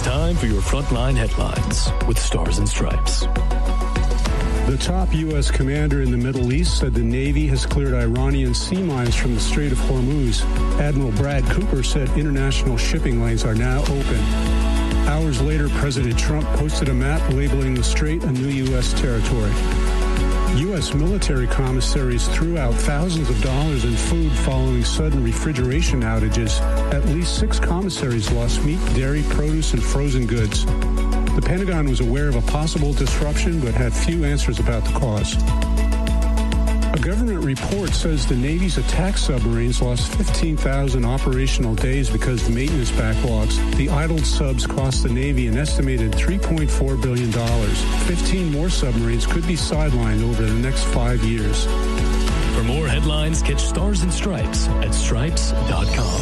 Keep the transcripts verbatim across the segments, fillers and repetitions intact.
time for your Frontline headlines with Stars and Stripes. The top U S commander in the Middle East said the Navy has cleared Iranian sea mines from the Strait of Hormuz. Admiral Brad Cooper said international shipping lanes are now open. Hours later, President Trump posted a map labeling the strait a new U S territory. U S military commissaries threw out thousands of dollars in food following sudden refrigeration outages. At least six commissaries lost meat, dairy, produce, and frozen goods. The Pentagon was aware of a possible disruption but had few answers about the cause. A government report says the Navy's attack submarines lost fifteen thousand operational days because of maintenance backlogs. The idled subs cost the Navy an estimated three point four billion dollars. fifteen more submarines could be sidelined over the next five years. For more headlines, catch Stars and Stripes at stripes dot com.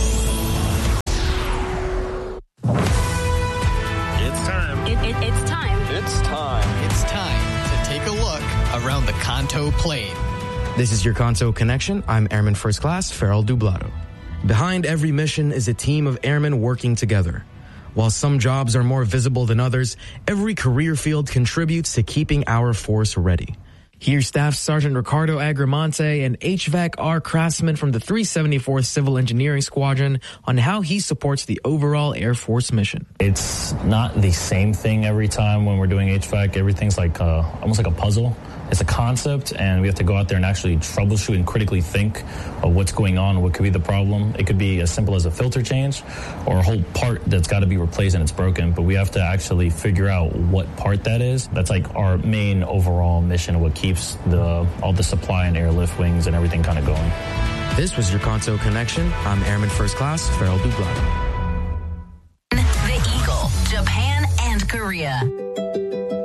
It's time. It, it, it's time. It's time. It's time to take a look around the Kanto Plain. This is your Kanto Connection. I'm Airman First Class Farrell Dublado. Behind every mission is a team of airmen working together. While some jobs are more visible than others, every career field contributes to keeping our force ready. Here's Staff Sergeant Ricardo Agramonte, an H V A C R craftsman from the three seventy-fourth Civil Engineering Squadron, on how he supports the overall Air Force mission. It's not the same thing every time when we're doing H V A C. Everything's like uh, almost like a puzzle. It's a concept, and we have to go out there and actually troubleshoot and critically think of what's going on, what could be the problem. It could be as simple as a filter change or a whole part that's got to be replaced and it's broken, but we have to actually figure out what part that is. That's like our main overall mission, what keeps the all the supply and airlift wings and everything kind of going. This was your Kanto Connection. I'm Airman First Class Farrell Dublado. The Eagle, Japan and Korea.